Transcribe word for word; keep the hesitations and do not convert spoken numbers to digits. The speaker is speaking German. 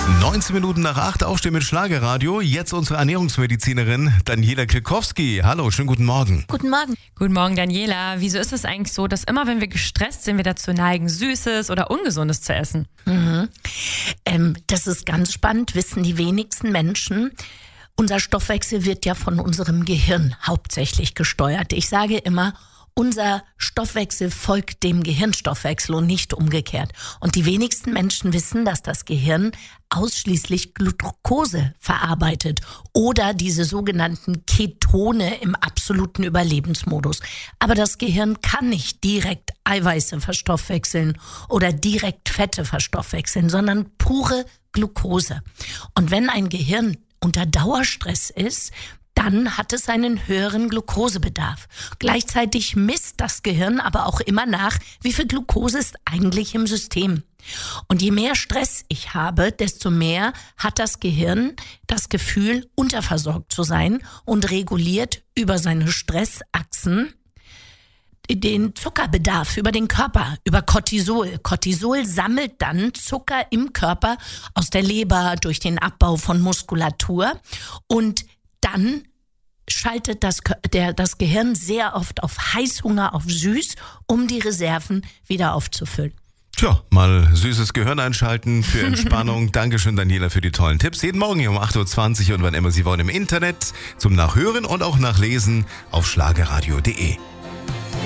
neunzehn Minuten nach acht, aufstehen mit Schlagerradio. Jetzt unsere Ernährungsmedizinerin Daniela Klikowski. Hallo, schönen guten Morgen. Guten Morgen. Guten Morgen, Daniela. Wieso ist es eigentlich so, dass immer, wenn wir gestresst sind, wir dazu neigen, Süßes oder Ungesundes zu essen? Mhm. Ähm, das ist ganz spannend, wissen die wenigsten Menschen. Unser Stoffwechsel wird ja von unserem Gehirn hauptsächlich gesteuert. Ich sage immer, unser Stoffwechsel folgt dem Gehirnstoffwechsel und nicht umgekehrt. Und die wenigsten Menschen wissen, dass das Gehirn ausschließlich Glucose verarbeitet oder diese sogenannten Ketone im absoluten Überlebensmodus. Aber das Gehirn kann nicht direkt Eiweiße verstoffwechseln oder direkt Fette verstoffwechseln, sondern pure Glucose. Und wenn ein Gehirn unter Dauerstress ist, dann hat es einen höheren Glukosebedarf. Gleichzeitig misst das Gehirn aber auch immer nach, wie viel Glucose ist eigentlich im System. Und je mehr Stress ich habe, desto mehr hat das Gehirn das Gefühl, unterversorgt zu sein und reguliert über seine Stressachsen den Zuckerbedarf über den Körper, über Cortisol. Cortisol sammelt dann Zucker im Körper aus der Leber durch den Abbau von Muskulatur und dann schaltet das, der, das Gehirn sehr oft auf Heißhunger, auf süß, um die Reserven wieder aufzufüllen. Tja, mal süßes Gehirn einschalten für Entspannung. Dankeschön, Daniela, für die tollen Tipps. Jeden Morgen hier um acht Uhr zwanzig und wann immer Sie wollen im Internet zum Nachhören und auch Nachlesen auf schlagerradio punkt de.